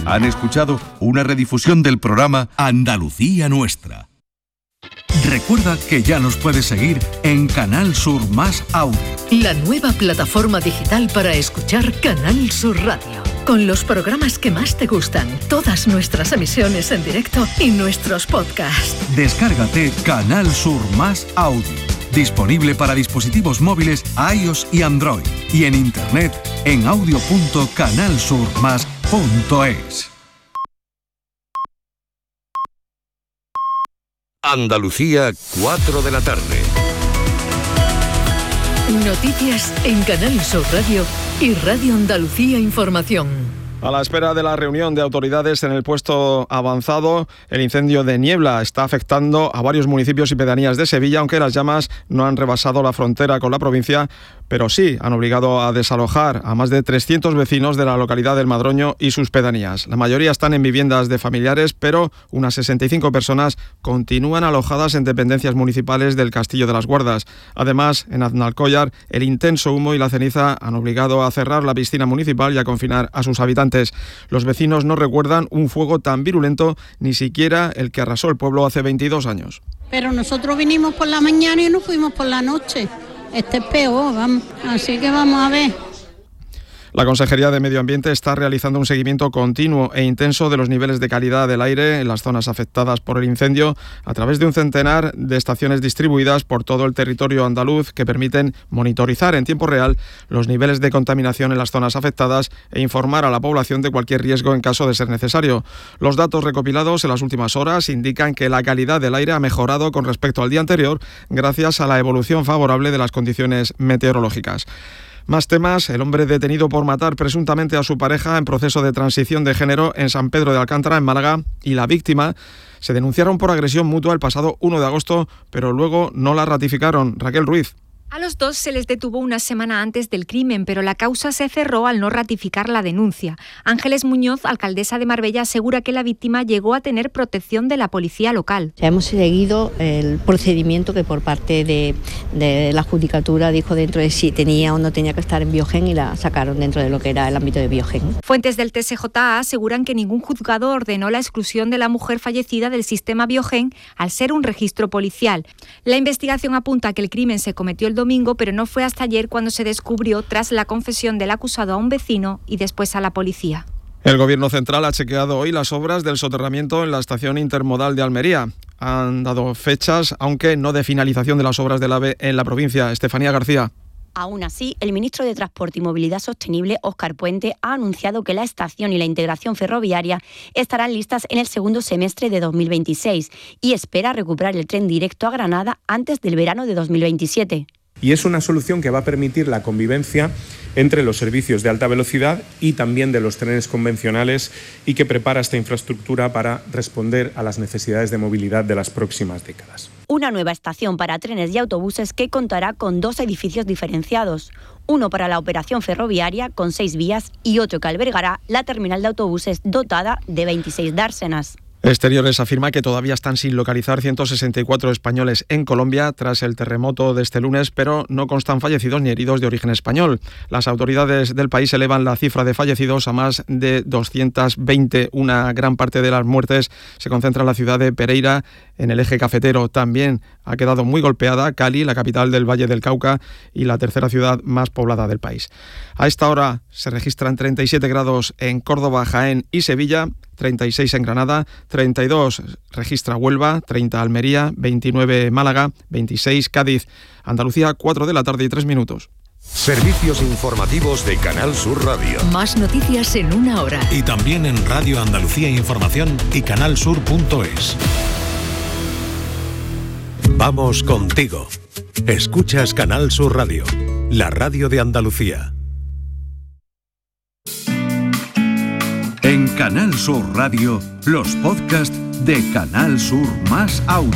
Han escuchado una redifusión del programa Andalucía Nuestra. Recuerda que ya nos puedes seguir en Canal Sur Más Audio, la nueva plataforma digital para escuchar Canal Sur Radio, con los programas que más te gustan, todas nuestras emisiones en directo y nuestros podcasts. Descárgate Canal Sur Más Audio, disponible para dispositivos móviles iOS y Android, y en internet en audio.canalsurmas.es. Andalucía, 4 de la tarde. Noticias en Canal Sur Radio y Radio Andalucía Información. A la espera de la reunión de autoridades en el puesto avanzado, el incendio de Niebla está afectando a varios municipios y pedanías de Sevilla, aunque las llamas no han rebasado la frontera con la provincia, pero sí han obligado a desalojar a más de 300 vecinos de la localidad del Madroño y sus pedanías. La mayoría están en viviendas de familiares, pero unas 65 personas continúan alojadas en dependencias municipales del Castillo de las Guardas. Además, en Aznalcóllar, el intenso humo y la ceniza han obligado a cerrar la piscina municipal y a confinar a sus habitantes. Los vecinos no recuerdan un fuego tan virulento, ni siquiera el que arrasó el pueblo hace 22 años. Pero nosotros vinimos por la mañana y nos fuimos por la noche. Este es peor, vamos. Así que vamos a ver. La Consejería de Medio Ambiente está realizando un seguimiento continuo e intenso de los niveles de calidad del aire en las zonas afectadas por el incendio a través de un centenar de estaciones distribuidas por todo el territorio andaluz que permiten monitorizar en tiempo real los niveles de contaminación en las zonas afectadas e informar a la población de cualquier riesgo en caso de ser necesario. Los datos recopilados en las últimas horas indican que la calidad del aire ha mejorado con respecto al día anterior gracias a la evolución favorable de las condiciones meteorológicas. Más temas: el hombre detenido por matar presuntamente a su pareja en proceso de transición de género en San Pedro de Alcántara, en Málaga, y la víctima se denunciaron por agresión mutua el pasado 1 de agosto, pero luego no la ratificaron. Raquel Ruiz. A los dos se les detuvo una semana antes del crimen, pero la causa se cerró al no ratificar la denuncia. Ángeles Muñoz, alcaldesa de Marbella, asegura que la víctima llegó a tener protección de la policía local. Hemos seguido el procedimiento que por parte de la Judicatura dijo dentro de si tenía o no tenía que estar en Biogen, y la sacaron dentro de lo que era el ámbito de Biogen. Fuentes del TSJA aseguran que ningún juzgado ordenó la exclusión de la mujer fallecida del sistema Biogen al ser un registro policial. La investigación apunta a que el crimen se cometió el domingo, pero no fue hasta ayer cuando se descubrió tras la confesión del acusado a un vecino y después a la policía. El Gobierno central ha chequeado hoy las obras del soterramiento en la estación intermodal de Almería. Han dado fechas, aunque no de finalización de las obras del AVE en la provincia. Estefanía García. Aún así, el ministro de Transporte y Movilidad Sostenible, Óscar Puente, ha anunciado que la estación y la integración ferroviaria estarán listas en el segundo semestre de 2026 y espera recuperar el tren directo a Granada antes del verano de 2027. Y es una solución que va a permitir la convivencia entre los servicios de alta velocidad y también de los trenes convencionales, y que prepara esta infraestructura para responder a las necesidades de movilidad de las próximas décadas. Una nueva estación para trenes y autobuses que contará con 2 edificios diferenciados, uno para la operación ferroviaria con 6 vías y otro que albergará la terminal de autobuses dotada de 26 dársenas. Exteriores afirma que todavía están sin localizar 164 españoles en Colombia tras el terremoto de este lunes, pero no constan fallecidos ni heridos de origen español. Las autoridades del país elevan la cifra de fallecidos a más de 220. Una gran parte de las muertes se concentra en la ciudad de Pereira, en el eje cafetero. También ha quedado muy golpeada Cali, la capital del Valle del Cauca y la tercera ciudad más poblada del país. A esta hora se registran 37 grados en Córdoba, Jaén y Sevilla, 36 en Granada, 32 registra Huelva, 30 Almería, 29 Málaga, 26 Cádiz. Andalucía, 4 de la tarde y 3 minutos. Servicios informativos de Canal Sur Radio. Más noticias en una hora. Y también en Radio Andalucía Información y canalsur.es. Vamos contigo. Escuchas Canal Sur Radio, la radio de Andalucía. En Canal Sur Radio, los podcasts de Canal Sur Más Audio.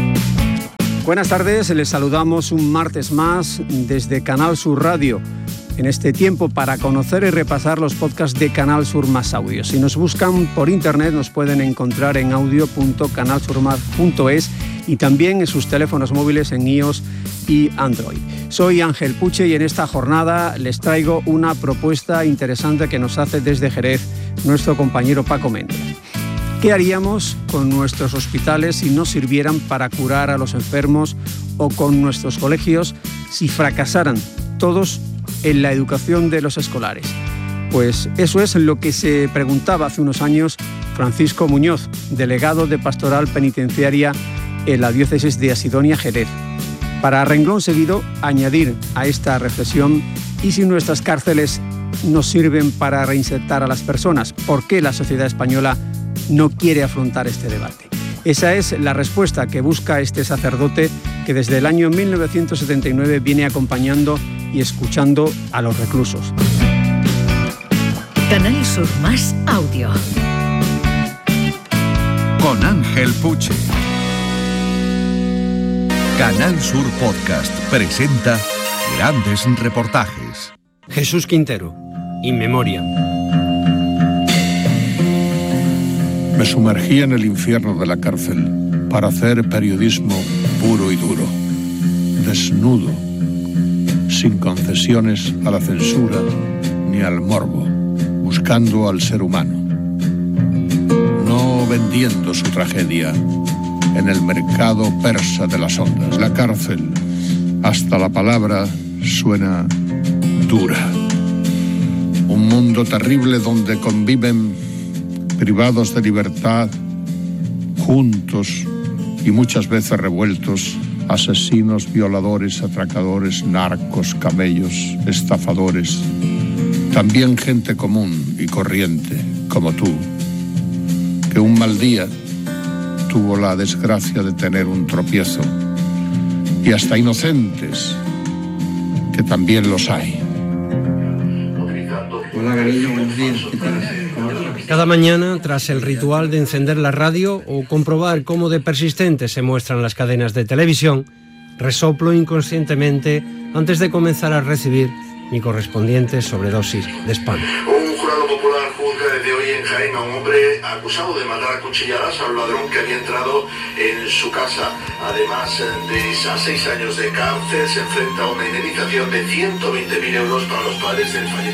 Buenas tardes, les saludamos un martes más desde Canal Sur Radio. en este tiempo para conocer y repasar los podcasts de Canal Sur Más Audio. Si nos buscan por internet nos pueden encontrar en audio.canalsurmas.es y también en sus teléfonos móviles en iOS y Android. Soy Ángel Puche y en esta jornada les traigo una propuesta interesante que nos hace desde Jerez nuestro compañero Paco Méndez. ¿Qué haríamos con nuestros hospitales si no sirvieran para curar a los enfermos o con nuestros colegios si fracasaran todos en la educación de los escolares? Pues eso es lo que se preguntaba hace unos años Francisco Muñoz, delegado de Pastoral Penitenciaria en la diócesis de Asidonia, Jerez. Para renglón seguido, añadir a esta reflexión: ¿y si nuestras cárceles no sirven para reinsertar a las personas? ¿Por qué la sociedad española no quiere afrontar este debate? Esa es la respuesta que busca este sacerdote que desde el año 1979 viene acompañando y escuchando a los reclusos. Canal Sur Más Audio. Con Ángel Puche. Canal Sur Podcast presenta grandes reportajes. Jesús Quintero, In Memoriam. Me sumergí en el infierno de la cárcel para hacer periodismo puro y duro, desnudo, sin concesiones a la censura ni al morbo, buscando al ser humano, no vendiendo su tragedia en el mercado persa de las ondas. La cárcel, hasta la palabra, suena dura. Un mundo terrible donde conviven privados de libertad, juntos y muchas veces revueltos, asesinos, violadores, atracadores, narcos, camellos, estafadores, también gente común y corriente, como tú, que un mal día tuvo la desgracia de tener un tropiezo, y hasta inocentes, que también los hay. Hola, cariño, buenos días. ¿Qué tal? Cada mañana, tras el ritual de encender la radio o comprobar cómo de persistentes se muestran las cadenas de televisión, resoplo inconscientemente antes de comenzar a recibir mi correspondiente sobredosis de spam. Un jurado popular juzga desde hoy en Jaén a un hombre acusado de matar a cuchilladas a un ladrón que había entrado en su casa. Además de a 6 años de cárcel, se enfrenta a una indemnización de 120.000 euros para los padres del fallecido.